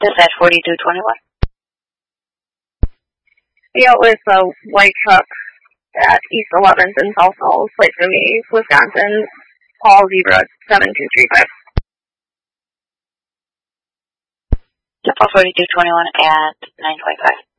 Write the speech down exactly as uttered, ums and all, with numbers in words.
Dispatch forty-two twenty-one. Yeah, it was a white truck at East eleventh in South Falls, plate for me, Wisconsin, Paul Zebra seven two three five. Dispatch forty-two twenty-one at nine twenty-five.